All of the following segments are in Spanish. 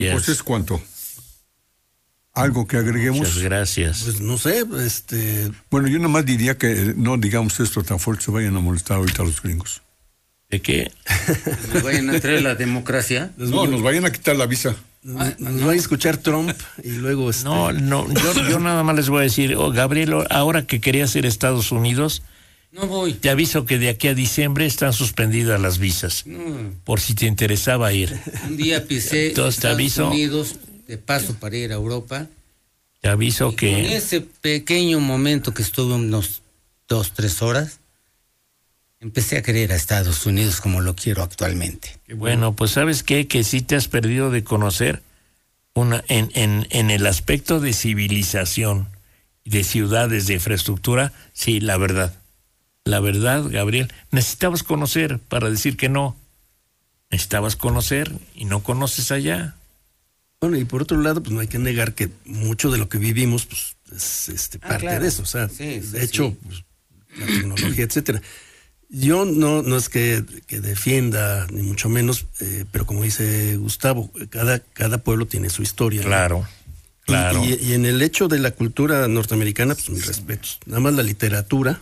Yes. Pues es cuanto. ¿Algo que agreguemos? Muchas gracias. Pues no sé, Bueno, yo nomás diría que no digamos esto tan fuerte, se vayan a molestar ahorita los gringos. ¿De qué? ¿Nos vayan a traer la democracia? No, nos vayan a quitar la visa. nos va a escuchar Trump y luego... No, yo nada más les voy a decir, Gabriel, ahora que querías ir a Estados Unidos, No voy. te aviso que de aquí a diciembre están suspendidas las visas, No. por si te interesaba ir. Un día pisé Entonces, te Estados aviso. Unidos de paso para ir a Europa. Te aviso En que... ese pequeño momento que estuve unos 2-3 horas, empecé a querer a Estados Unidos como lo quiero actualmente. Bueno, pues ¿sabes qué? Que sí te has perdido de conocer en el aspecto de civilización, de ciudades, de infraestructura, sí, la verdad. La verdad, Gabriel, necesitabas conocer para decir que no. Necesitabas conocer y no conoces allá. Bueno, y por otro lado, pues no hay que negar que mucho de lo que vivimos, pues es parte claro. de eso. O sea, Sí, de hecho, pues, la tecnología, etcétera. Yo no es que defienda, ni mucho menos, pero como dice Gustavo, cada pueblo tiene su historia, ¿no? Claro, claro. Y en el hecho de la cultura norteamericana, pues mis respetos. Nada más la literatura,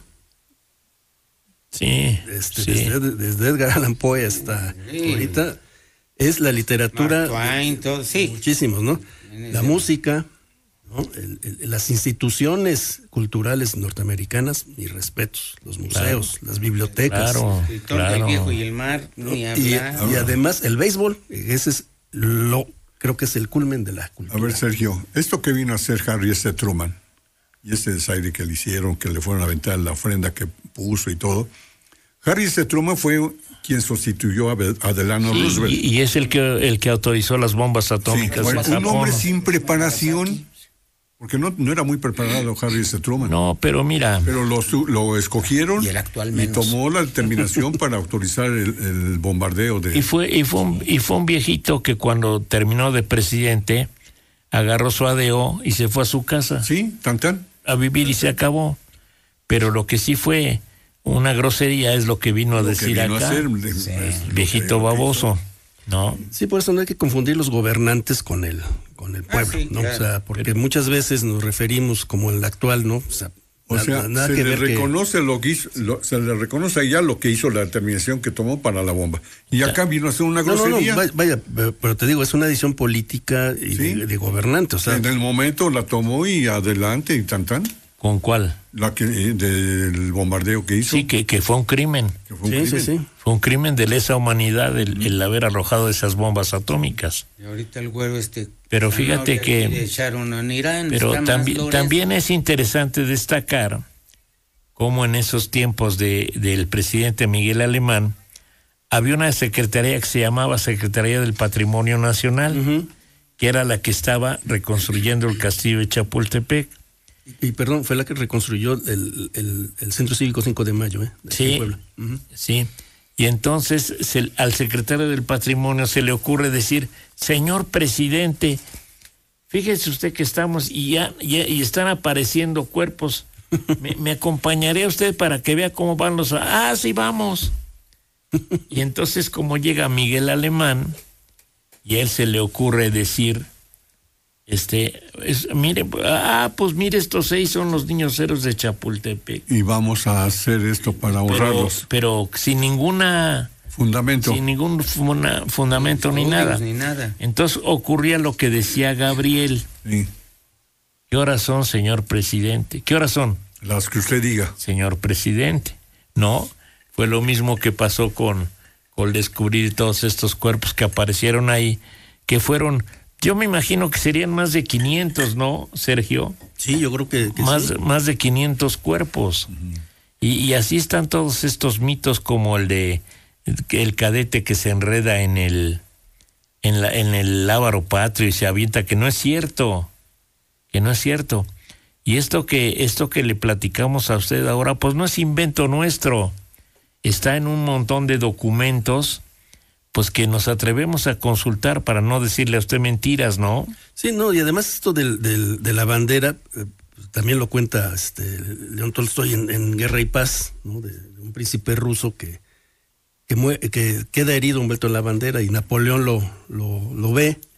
Sí, sí. desde Edgar Allan Poe hasta ahorita, es la literatura, Mark Twain, todo, sí. muchísimos, ¿no? La música, ¿no? Las instituciones culturales norteamericanas, mis respetos, los museos, las bibliotecas. Claro, El Tonto, el claro. Viejo y el Mar, ni Y hablar. además el béisbol, ese es creo que es el culmen de la A cultura. ver, Sergio, esto que vino a hacer Harry Truman, y ese desaire que le hicieron, que le fueron a aventar la ofrenda que puso y todo, Harry Truman fue quien sustituyó a Delano Roosevelt. Y es el que autorizó las bombas atómicas Bueno, en un Japón. hombre sin preparación, porque no era muy preparado Harry Truman. No, pero mira, Pero lo escogieron Y el actual y menos. tomó la determinación para autorizar el bombardeo de... y fue un viejito que cuando terminó de presidente agarró su ADO y se fue a su casa Sí, tan. a vivir y se acabó. Pero lo que sí fue una grosería es lo que vino a Lo que decir vino a acá. hacer, Viejito baboso, ¿no? Sí, por eso no hay que confundir los gobernantes con el pueblo, sí, ¿no? claro. O sea, porque muchas veces nos referimos como el actual, ¿no? O sea, nada se que le ver que- reconoce lo que hizo, se le reconoce ya lo que hizo, la determinación que tomó para la bomba. Y acá vino a hacer una No, grosería. vaya, pero te digo, es una decisión política y Sí. de gobernante, o sea, En el momento la tomó y adelante y tan. ¿Con cuál? La que del bombardeo que hizo. Sí, que fue un crimen. que fue un sí, crimen. sí. Fue un crimen de lesa humanidad el haber arrojado esas bombas atómicas. Y ahorita el güero Pero fíjate que- le echaron en Irán. Pero está más glorioso. también es interesante destacar cómo en esos tiempos del presidente Miguel Alemán había una secretaría que se llamaba Secretaría del Patrimonio Nacional, que era la que estaba reconstruyendo el castillo de Chapultepec. Y perdón, fue la que reconstruyó el Centro Cívico 5 de Mayo, de Sí, Puebla. Ujú. sí. Y entonces al secretario del Patrimonio se le ocurre decir, señor presidente, fíjese usted que estamos y están apareciendo cuerpos. ¿Me acompañaría usted para que vea cómo van los... Ah, sí, vamos. Y entonces como llega Miguel Alemán y a él se le ocurre decir, mire, pues mire, estos 6 son los niños héroes de Chapultepec. Y vamos a hacer esto para ahorrarlos. Pero sin ninguna... Fundamento. Sin ningún fundamento ni Estudios, nada. ni nada. Entonces ocurría lo que decía Gabriel. Sí. ¿Qué horas son, señor presidente? ¿Qué horas son, Las que usted diga. señor presidente? No, fue lo mismo que pasó con descubrir todos estos cuerpos que aparecieron ahí, que fueron, yo me imagino que serían más de 500, ¿no, Sergio? Sí, yo creo que sí. Más de 500 cuerpos. Y así están todos estos mitos como el de el cadete que se enreda en el lábaro patrio y se avienta, que no es cierto. Y esto que le platicamos a usted ahora, pues no es invento nuestro. Está en un montón de documentos, pues que nos atrevemos a consultar para no decirle a usted mentiras, ¿no? Sí, no, y además esto de la bandera, también lo cuenta León Tolstoy en Guerra y Paz, ¿no? De un príncipe ruso que queda herido envuelto en la bandera y Napoleón lo ve